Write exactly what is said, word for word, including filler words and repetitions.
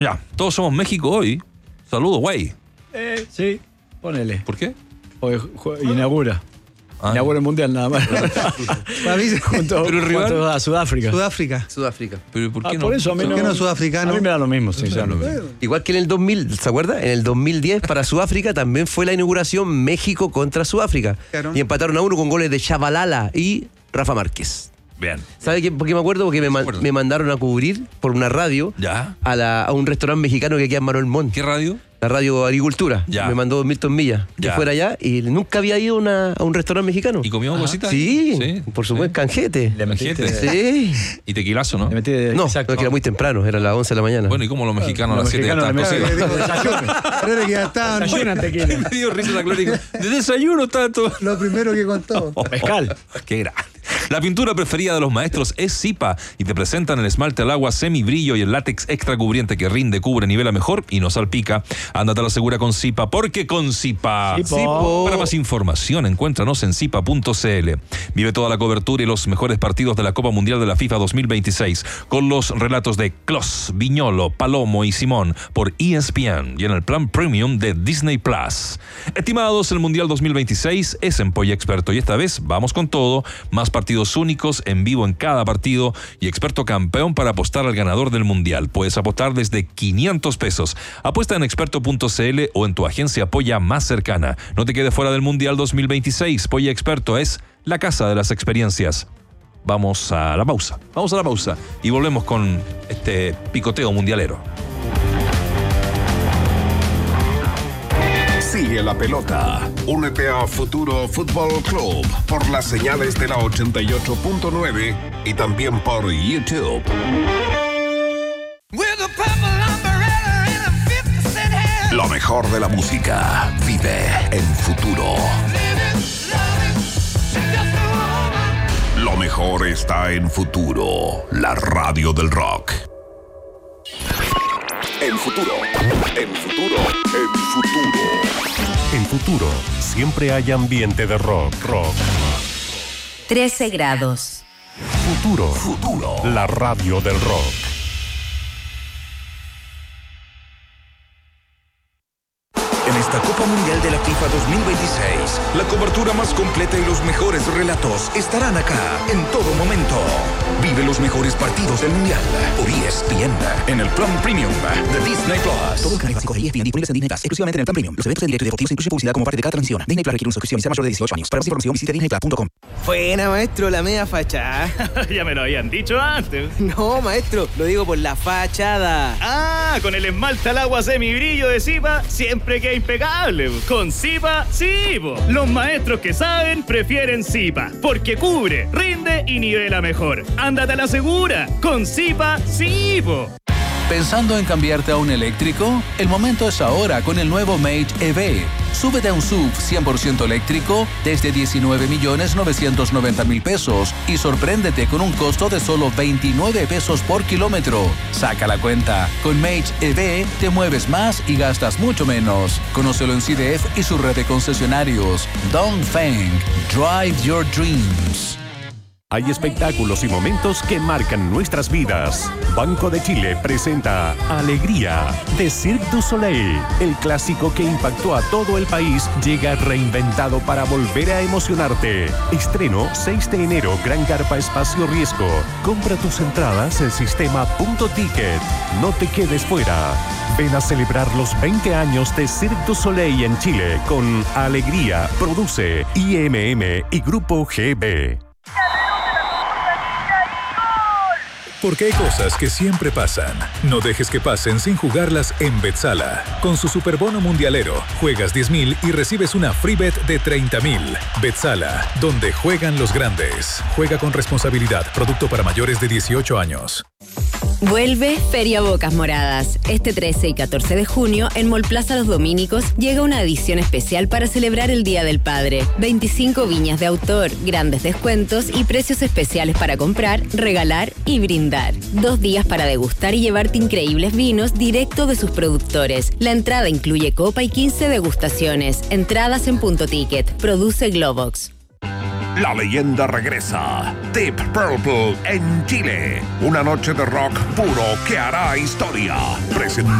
Ya, todos somos México hoy. Saludos, güey. Eh, sí, ponele. ¿Por qué? Porque jue- inaugura. Ah. Inaugura el mundial nada más. Para mí, junto, Pero el rival- junto a Sudáfrica. Sudáfrica. Sudáfrica. Pero ¿por Ah, qué no? por eso a mí ¿Por no. qué no sudafricano? A mí me da lo mismo, sí, ya. Igual que en el dos mil, ¿se acuerda? En el dos mil diez para Sudáfrica también fue la inauguración México contra Sudáfrica. Claro. Y empataron a uno con goles de Chavalala y Rafa Márquez. Bien. ¿Sabe qué? Por qué me acuerdo? Porque me, ma- acuerdo. me mandaron a cubrir por una radio ¿Ya? a, la- a un restaurante mexicano que queda en Manuel Montt. ¿Qué radio? La radio Agricultura. Ya. Me mandó Milton Milla que Ya. fuera allá y nunca había ido una- a un restaurante mexicano. ¿Y comió cositas? Sí, por supuesto, canjete. Le metiste. Canjete. Sí. Y tequilazo, ¿no? Le metí de- No, exacto. no, que era muy temprano, era las once de la mañana. Bueno, ¿y cómo los mexicanos a Los las siete ya mexicanos están le cocidos? meten- Creo que ya estaban. Desayunan tequila. Me dio risa la Gloria. De desayuno tanto. Lo primero que contó. Mezcal. Qué grande. La pintura preferida de los maestros es Zipa y te presentan el esmalte al agua semibrillo y el látex extra cubriente que rinde, cubre, nivela mejor y no salpica. Ándate a la segura con Zipa, porque con Zipa. Zipo. Zipo. Para más información, encuéntranos en zipa punto c l. Vive toda la cobertura y los mejores partidos de la Copa Mundial de la FIFA dos mil veintiséis con los relatos de Klos, Viñolo, Palomo y Simón por E S P N y en el plan premium de Disney Plus. Estimados, el Mundial dos mil veintiséis es en Polla Experto y esta vez vamos con todo. Más partidos únicos en vivo en cada partido y experto campeón para apostar al ganador del Mundial. Puedes apostar desde quinientos pesos. Apuesta en experto punto c l o en tu agencia Polla más cercana. No te quedes fuera del Mundial dos mil veintiséis. Polla Experto es la casa de las experiencias. Vamos a la pausa. Vamos a la pausa y volvemos con este picoteo mundialero. Sigue la pelota. Únete a Futuro Fútbol Club por las señales de la ochenta y ocho punto nueve y también por YouTube. Lo mejor de la música vive en Futuro. Lo mejor está en Futuro, la radio del rock. En Futuro, en Futuro, en Futuro. En Futuro, siempre hay ambiente de rock, rock. trece grados. Futuro, Futuro. la radio del rock. En esta Copa Mundial de la FIFA dos mil veintiséis, la cobertura más completa y los mejores relatos estarán acá en todo momento. Vive los mejores partidos del Mundial por E S P N en el plan premium de Disney Plus. Todos los canales básicos de E S P N disponibles en Disney Plus, exclusivamente en el plan premium. Los eventos en directo y deportivos incluyen publicidad como parte de cada transmisión. Disney Plus requiere una suscripción y ser mayor de dieciocho años. Para más información visite disney plus punto com. Buena, maestro, la media fachada. Ya me lo habían dicho antes. No, maestro, lo digo por la fachada. Ah, con el esmalte al agua semibrillo de Zipa, siempre queda impecable. Con Zipa, sí, po. Los maestros que saben prefieren Zipa, porque cubre, rinde y nivela mejor. Ándate a la segura. Con Zipa, sí, po. ¿Pensando en cambiarte a un eléctrico? El momento es ahora con el nuevo Mage E V. Súbete a un S U V cien por ciento eléctrico desde diecinueve millones novecientos noventa mil pesos y sorpréndete con un costo de solo veintinueve pesos por kilómetro. Saca la cuenta. Con Mage E V te mueves más y gastas mucho menos. Conócelo en C D F y su red de concesionarios. Dongfeng. Drive your dreams. Hay espectáculos y momentos que marcan nuestras vidas. Banco de Chile presenta Alegría de Cirque du Soleil. El clásico que impactó a todo el país llega reinventado para volver a emocionarte. Estreno seis de enero, Gran Carpa Espacio Riesgo. Compra tus entradas en sistema punto ticket. No te quedes fuera. Ven a celebrar los veinte años de Cirque du Soleil en Chile con Alegría. Produce I M M y Grupo G B. Porque hay cosas que siempre pasan. No dejes que pasen sin jugarlas en Betsala. Con su superbono mundialero, juegas diez mil y recibes una free bet de treinta mil. Betsala, donde juegan los grandes. Juega con responsabilidad. Producto para mayores de dieciocho años. Vuelve Feria Bocas Moradas. Este trece y catorce de junio, en Mall Plaza Los Dominicos, llega una edición especial para celebrar el Día del Padre. veinticinco viñas de autor, grandes descuentos y precios especiales para comprar, regalar y brindar. Dos días para degustar y llevarte increíbles vinos directo de sus productores. La entrada incluye copa y quince degustaciones. Entradas en Punto Ticket. Produce Globox. la leyenda regresa. Deep Purple en Chile. Una noche de rock puro que hará historia. Presentado